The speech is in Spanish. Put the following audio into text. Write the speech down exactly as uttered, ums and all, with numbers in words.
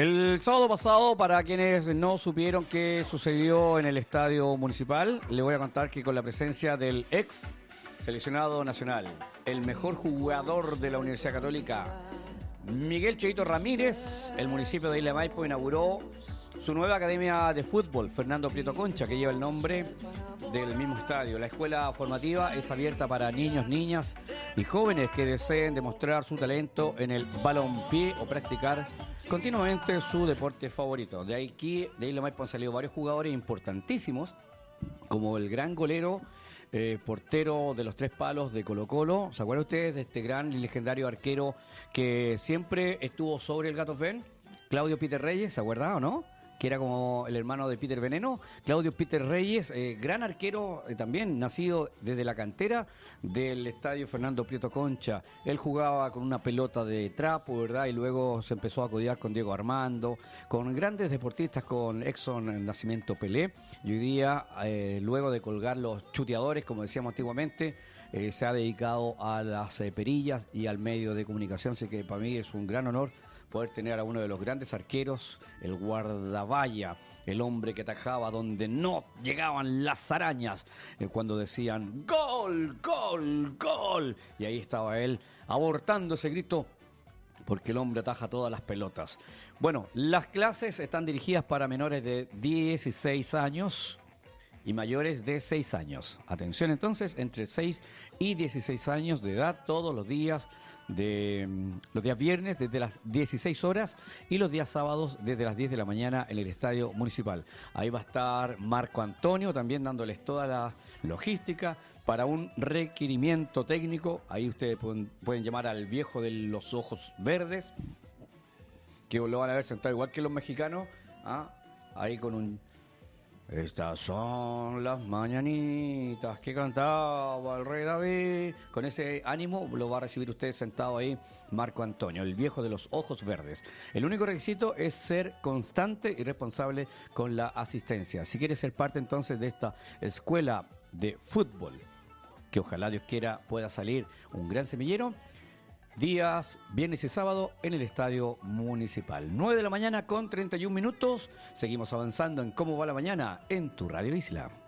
El sábado pasado, para quienes no supieron qué sucedió en el Estadio Municipal, le voy a contar que con la presencia del ex seleccionado nacional, el mejor jugador de la Universidad Católica, Miguel Cheito Ramírez, el municipio de Isla Maipo inauguró su nueva academia de fútbol, Fernando Prieto Concha, que lleva el nombre del mismo estadio. La escuela formativa es abierta para niños, niñas y jóvenes que deseen demostrar su talento en el balompié o practicar continuamente su deporte favorito. De aquí, de Isla Maipo han salido varios jugadores importantísimos, como el gran golero, eh, portero de los tres palos de Colo-Colo. ¿Se acuerdan ustedes de este gran y legendario arquero que siempre estuvo sobre el Gato Fen? Claudio Peter Reyes, ¿se acuerdan o no? Que era como el hermano de Peter Veneno. Claudio Peter Reyes, eh, gran arquero eh, también, nacido desde la cantera del estadio Fernando Prieto Concha. Él jugaba con una pelota de trapo, ¿verdad? Y luego se empezó a codiar con Diego Armando, con grandes deportistas, con Exxon Nacimiento Pelé. Y hoy día, eh, luego de colgar los chuteadores, como decíamos antiguamente, eh, se ha dedicado a las eh, perillas y al medio de comunicación. Así que para mí es un gran honor poder tener a uno de los grandes arqueros, el guardavalla, el hombre que atajaba donde no llegaban las arañas, eh, cuando decían ¡gol, gol, gol! Y ahí estaba él, abortando ese grito, porque el hombre ataja todas las pelotas. Bueno, las clases están dirigidas para menores de dieciséis años y mayores de seis años. Atención entonces, entre seis y dieciséis años de edad, todos los días, de los días viernes desde las dieciséis horas y los días sábados desde las diez de la mañana en el Estadio Municipal. Ahí va a estar Marco Antonio también dándoles toda la logística para un requerimiento técnico. Ahí ustedes pueden, pueden llamar al viejo de los ojos verdes, que lo van a ver sentado igual que los mexicanos, ¿ah? Ahí con un... Estas son las mañanitas que cantaba el rey David. Con ese ánimo lo va a recibir usted sentado ahí, Marco Antonio, el viejo de los ojos verdes. El único requisito es ser constante y responsable con la asistencia. Si quiere ser parte entonces de esta escuela de fútbol, que ojalá Dios quiera pueda salir un gran semillero, días viernes y sábado en el Estadio Municipal. nueve de la mañana con treinta y un minutos. Seguimos avanzando en Cómo va la mañana en tu Radio Isla.